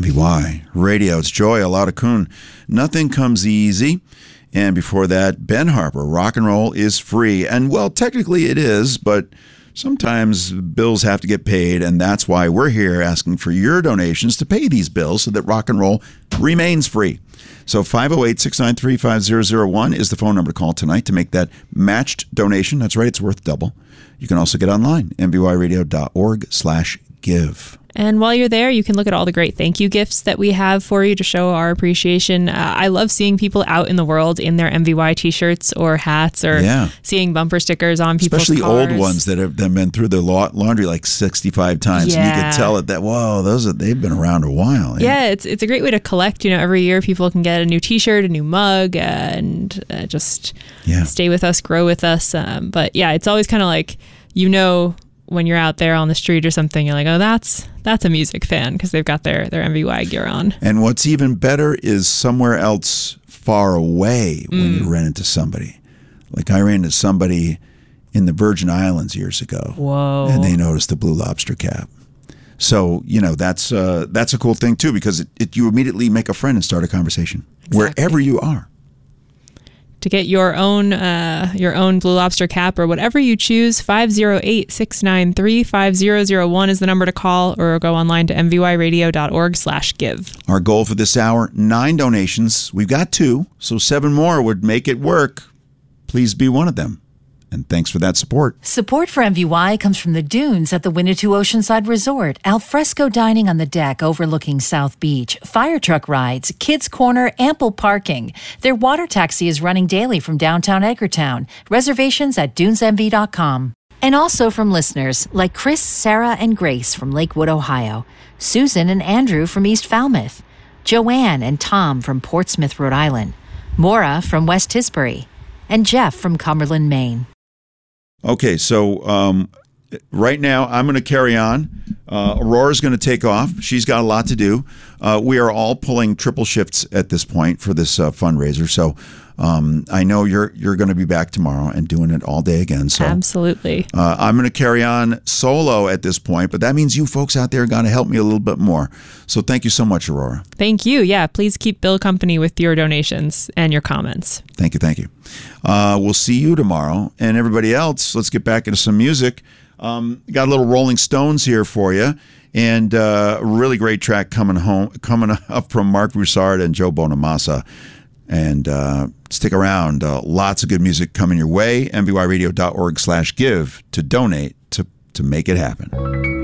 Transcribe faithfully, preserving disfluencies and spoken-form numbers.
V Y Radio. It's Joy Aladakun. Nothing comes easy. And before that, Ben Harper, Rock and Roll is Free. And, well, technically it is, but sometimes bills have to get paid, and that's why we're here asking for your donations to pay these bills so that rock and roll remains free. So five oh eight, six nine three, five oh oh one is the phone number to call tonight to make that matched donation. That's right, it's worth double. You can also get online, m b y radio dot org slash give. And while you're there, you can look at all the great thank you gifts that we have for you to show our appreciation. Uh, I love seeing people out in the world in their M V Y t-shirts or hats, or yeah. seeing bumper stickers on people's Especially cars. old ones that have been through the laundry like sixty-five times. Yeah. And you can tell it that, whoa, those are, they've been around a while. Yeah, yeah it's, it's a great way to collect. You know, every year people can get a new t-shirt, a new mug, uh, and uh, just yeah. stay with us, grow with us. Um, but yeah, it's always kind of like, you know, when you're out there on the street or something, you're like, oh, that's that's a music fan because they've got their, their M V Y gear on. And what's even better is somewhere else far away when mm. you run into somebody. Like I ran into somebody in the Virgin Islands years ago. Whoa. And they noticed the Blue Lobster cap. So, you know, that's uh, that's a cool thing, too, because it, it, you immediately make a friend and start a conversation exactly. wherever you are. To get your own uh, your own Blue Lobster cap or whatever you choose, five oh eight, six nine three, five oh oh one is the number to call, or go online to m v y radio dot org slash give. Our goal for this hour, nine donations. We've got two, so seven more would make it work. Please be one of them. And thanks for that support. Support for M V Y comes from the dunes at the Winnetou Oceanside Resort, alfresco dining on the deck overlooking South Beach, fire truck rides, kids' corner, ample parking. Their water taxi is running daily from downtown Edgartown. Reservations at dunes m v dot com. And also from listeners like Chris, Sarah, and Grace from Lakewood, Ohio, Susan and Andrew from East Falmouth, Joanne and Tom from Portsmouth, Rhode Island, Maura from West Tisbury, and Jeff from Cumberland, Maine. Okay, so um, right now I'm going to carry on. Uh, Aurora's going to take off. She's got a lot to do. Uh, we are all pulling triple shifts at this point for this uh, fundraiser. So um, I know you're you're going to be back tomorrow and doing it all day again. So absolutely. Uh, I'm going to carry on solo at this point, but that means you folks out there are going to help me a little bit more. So thank you so much, Aurora. Thank you. Yeah, please keep Bill company with your donations and your comments. Thank you. Thank you. Uh, we'll see you tomorrow. And everybody else, let's get back into some music. Um, got a little Rolling Stones here for you. And uh, a really great track coming home, coming up from Mark Broussard and Joe Bonamassa. And uh, stick around. Uh, lots of good music coming your way. m v y radio dot org slash give to donate to, to make it happen.